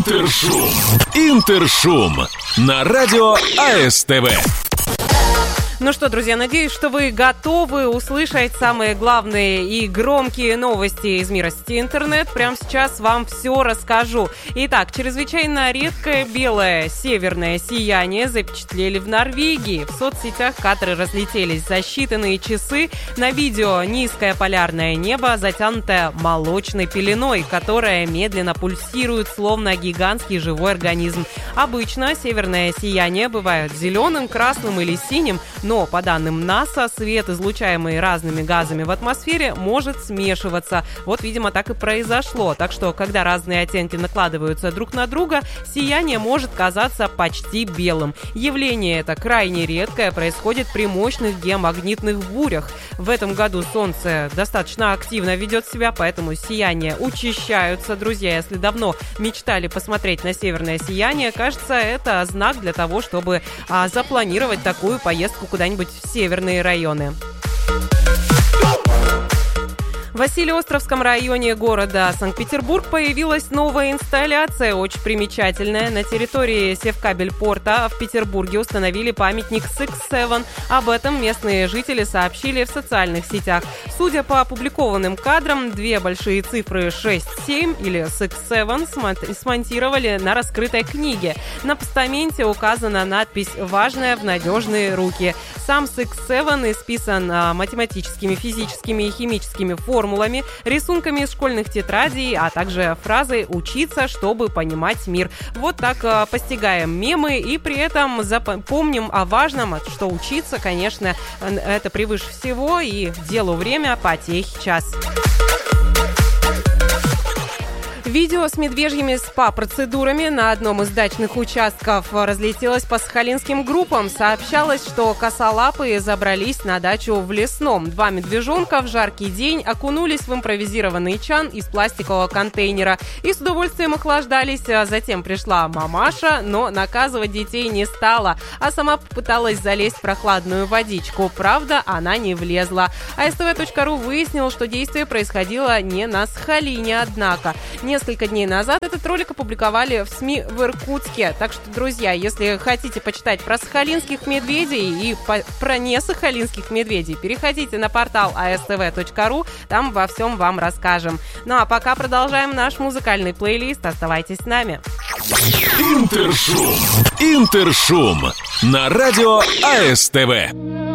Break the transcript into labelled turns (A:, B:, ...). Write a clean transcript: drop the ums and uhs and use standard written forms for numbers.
A: Интершум на радио АСТВ.
B: Ну что, друзья, надеюсь, что вы готовы услышать самые главные и громкие новости из мира сети интернет. Прямо сейчас вам все расскажу. Итак, чрезвычайно редкое белое северное сияние запечатлели в Норвегии. В соцсетях кадры разлетелись за считанные часы. На видео низкое полярное небо, затянутое молочной пеленой, которая медленно пульсирует, словно гигантский живой организм. Обычно северное сияние бывает зеленым, красным или синим, но, по данным НАСА, свет, излучаемый разными газами в атмосфере, может смешиваться. Вот, видимо, так и произошло. Так что, когда разные оттенки накладываются друг на друга, сияние может казаться почти белым. Явление это крайне редкое, происходит при мощных геомагнитных бурях. В этом году Солнце достаточно активно ведет себя, поэтому сияния учащаются. Друзья, если давно мечтали посмотреть на северное сияние, кажется, это знак для того, чтобы запланировать такую поездку куда-нибудь в северные районы. В Василеостровском районе города Санкт-Петербург появилась новая инсталляция, очень примечательная. На территории Севкабельпорта в Петербурге установили памятник Six Seven. Об этом местные жители сообщили в социальных сетях. Судя по опубликованным кадрам, две большие цифры 6-7 или Six Seven смонтировали на раскрытой книге. На постаменте указана надпись «Важная в надежные руки». Сам Six Seven исписан математическими, физическими и химическими формулами, рисунками из школьных тетрадей, а также фразой «учиться, чтобы понимать мир». Вот так постигаем мемы и при этом помним о важном, что учиться, конечно, это превыше всего, и делу время, потехи час. Видео с медвежьими СПА-процедурами на одном из дачных участков разлетелось по сахалинским группам. Сообщалось, что косолапые забрались на дачу в Лесном. Два медвежонка в жаркий день окунулись в импровизированный чан из пластикового контейнера и с удовольствием охлаждались. Затем пришла мамаша, но наказывать детей не стала, а сама попыталась залезть в прохладную водичку. Правда, она не влезла. АСТВ.ру выяснил, что действие происходило не на Сахалине, однако. Несколько дней назад этот ролик опубликовали в СМИ в Иркутске. Так что, друзья, если хотите почитать про сахалинских медведей и про несахалинских медведей, переходите на портал astv.ru, там во всем вам расскажем. Ну а пока продолжаем наш музыкальный плейлист. Оставайтесь с нами.
A: Интершум на радио АСТВ.